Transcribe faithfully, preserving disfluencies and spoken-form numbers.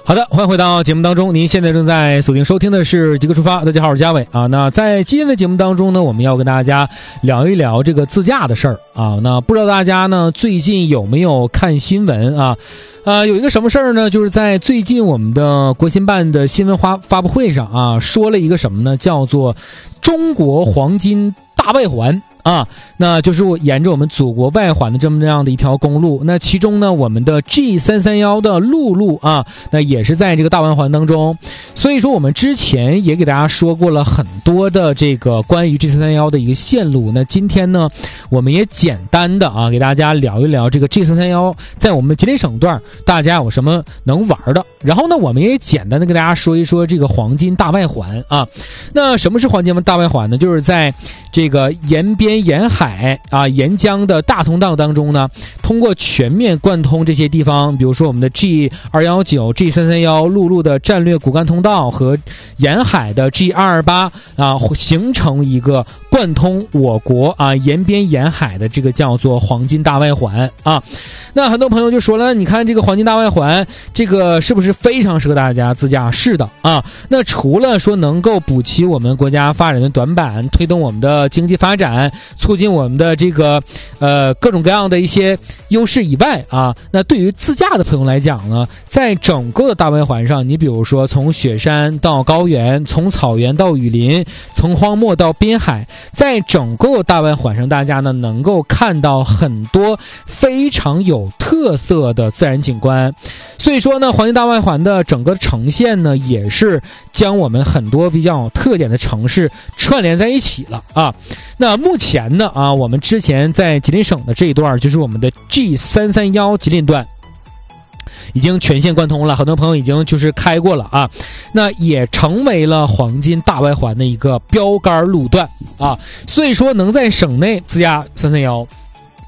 好的，欢迎回到节目当中。您现在正在锁定收听的是极客出发，大家好，我是嘉伟啊。那在今天的节目当中呢，我们要跟大家聊一聊这个自驾的事儿啊。那不知道大家呢最近有没有看新闻啊？呃，有一个什么事儿呢？就是在最近我们的国新办的新闻发发布会上啊，说了一个什么呢？叫做中国黄金大外环。啊，那就是沿着我们祖国外环的这么样的一条公路，那其中呢，我们的 G 三三一 的陆路啊，那也是在这个大外环当中。所以说，我们之前也给大家说过了很多的这个关于 G 三三一 的一个线路。那今天呢，我们也简单的啊，给大家聊一聊这个 G 三三一 在我们吉林省段大家有什么能玩的。然后呢，我们也简单的跟大家说一说这个黄金大外环啊。那什么是黄金大外环呢？就是在这个沿边沿海啊，沿江的大通道当中呢，通过全面贯通这些地方，比如说我们的 G 二一九、G 三三一 陆路的战略骨干通道和沿海的 G 二二八啊，形成一个贯通我国啊沿边沿海的这个叫做黄金大外环啊。那很多朋友就说了，你看这个黄金大外环，这个是不是非常适合大家自驾？是的啊。那除了说能够补齐我们国家发展的短板，推动我们的经济发展，促进我们的这个呃各种各样的一些优势以外啊，那对于自驾的朋友来讲呢，在整个的大外环上，你比如说从雪山到高原，从草原到雨林，从荒漠到滨海，在整个大外环上，大家呢能够看到很多非常有特色的自然景观。所以说呢，黄金大外环的整个呈现呢，也是将我们很多比较有特点的城市串联在一起了啊。那目前呢啊，我们之前在吉林省的这一段，就是我们的 G 三三一 吉林段已经全线贯通了，很多朋友已经就是开过了啊，那也成为了黄金大外环的一个标杆路段啊。所以说能在省内自驾三三一